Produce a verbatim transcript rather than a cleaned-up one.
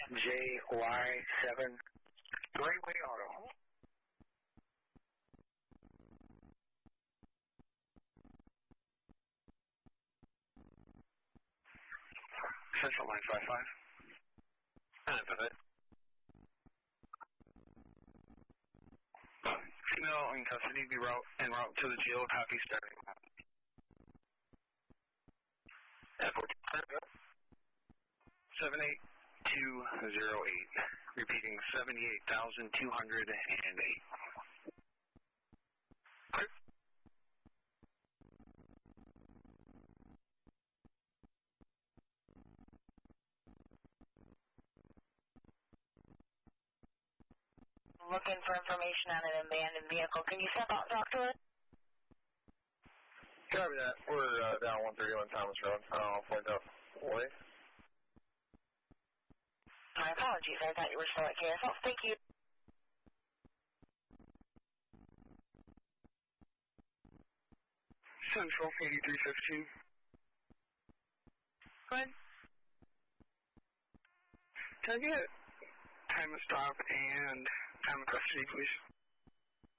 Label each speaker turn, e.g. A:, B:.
A: J Y seven, Three-Way Auto. Central nine five five. nine five five. Female in custody, be route en route to the jail, copy starting. seven eight two zero eight. Repeating seventy-eight thousand two hundred eight.
B: Looking for information on an abandoned vehicle. Can you step out and talk to us?
C: Copy that. We're uh, down one thirty-one Thomas Road. I'll point out away.
B: My apologies. I thought you were still at K S L. Thank you.
A: Central eighty-three fifteen.
B: Go ahead.
A: Can I get time of stop and time of custody, please?